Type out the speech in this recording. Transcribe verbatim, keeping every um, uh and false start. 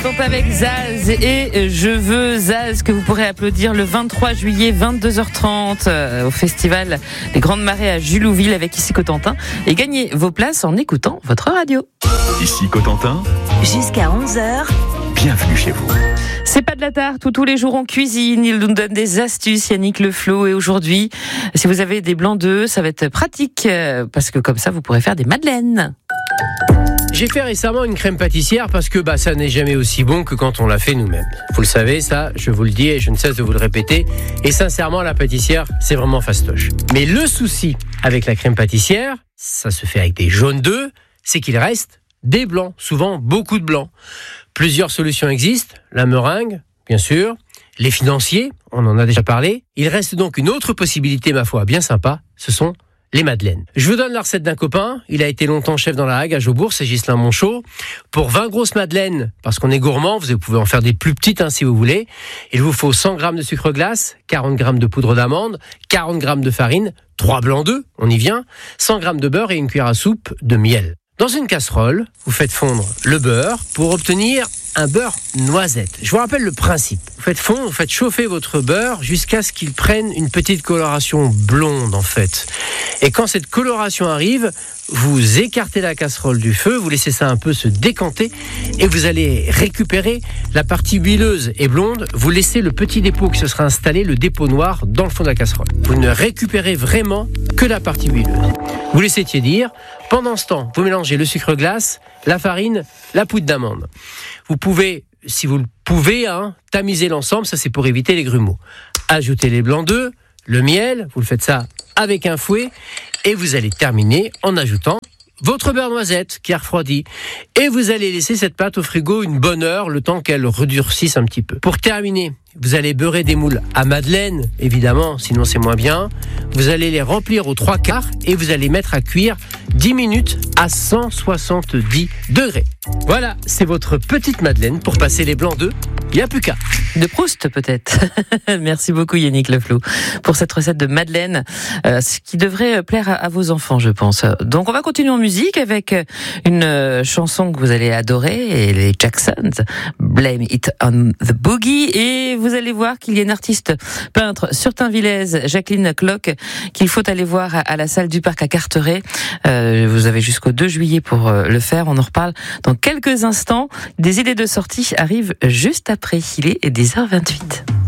Sont avec Zaz et Je veux Zaz que vous pourrez applaudir le vingt-trois juillet vingt-deux heures trente au festival des Grandes Marées à Julouville avec Ici Cotentin et gagnez vos places en écoutant votre radio. Ici Cotentin, jusqu'à onze heures. Bienvenue chez vous. C'est pas de la tarte où tous les jours on cuisine, il nous donne des astuces, Yannick Le Floh. Et aujourd'hui, si vous avez des blancs d'œufs, ça va être pratique parce que comme ça vous pourrez faire des madeleines. J'ai fait récemment une crème pâtissière parce que bah, ça n'est jamais aussi bon que quand on l'a fait nous-mêmes. Vous le savez, ça, je vous le dis et je ne cesse de vous le répéter. Et sincèrement, la pâtissière, c'est vraiment fastoche. Mais le souci avec la crème pâtissière, ça se fait avec des jaunes d'œufs, c'est qu'il reste des blancs, souvent beaucoup de blancs. Plusieurs solutions existent, la meringue, bien sûr, les financiers, on en a déjà parlé. Il reste donc une autre possibilité, ma foi, bien sympa, ce sont les madeleines. Je vous donne la recette d'un copain, il a été longtemps chef dans la Hague à Jaubourg, c'est Ghislain Monchot. Pour vingt grosses madeleines, parce qu'on est gourmand, vous pouvez en faire des plus petites hein, si vous voulez, il vous faut cent grammes de sucre glace, quarante grammes de poudre d'amande, quarante grammes de farine, trois blancs d'œufs, on y vient, cent grammes de beurre et une cuillère à soupe de miel. Dans une casserole, vous faites fondre le beurre pour obtenir un beurre noisette. Je vous rappelle le principe. Vous faites fondre, vous faites chauffer votre beurre jusqu'à ce qu'il prenne une petite coloration blonde en fait. Et quand cette coloration arrive, vous écartez la casserole du feu, vous laissez ça un peu se décanter et vous allez récupérer la partie huileuse et blonde. Vous laissez le petit dépôt qui se sera installé, le dépôt noir, dans le fond de la casserole. Vous ne récupérez vraiment que la partie huileuse. Vous laissez tiédir. Pendant ce temps, vous mélangez le sucre glace, la farine, la poudre d'amande. Vous pouvez, si vous le pouvez, hein, tamiser l'ensemble, ça c'est pour éviter les grumeaux. Ajoutez les blancs d'œufs, le miel, vous le faites ça avec un fouet, et vous allez terminer en ajoutant votre beurre noisette qui a refroidi. Et vous allez laisser cette pâte au frigo une bonne heure, le temps qu'elle redurcisse un petit peu. Pour terminer, vous allez beurrer des moules à madeleine, évidemment, sinon c'est moins bien. Vous allez les remplir aux trois quarts et vous allez mettre à cuire dix minutes à cent soixante-dix degrés. Voilà, c'est votre petite madeleine pour passer les blancs d'œufs. Il n'y a plus qu'à. De Proust peut-être. Merci beaucoup Yannick Le Floh pour cette recette de madeleine, euh, ce qui devrait plaire à, à vos enfants, je pense. Donc on va continuer en musique avec une euh, chanson que vous allez adorer, et les Jacksons, Blame It on the Boogie. Et vous allez voir qu'il y a une artiste peintre sur Tinvillers, Jacqueline Clock, qu'il faut aller voir à, à la salle du Parc à Carteret. Euh, vous avez jusqu'au deux juillet pour euh, le faire. On en reparle dans quelques instants. Des idées de sortie arrivent juste après. Il est dix heures vingt-huit.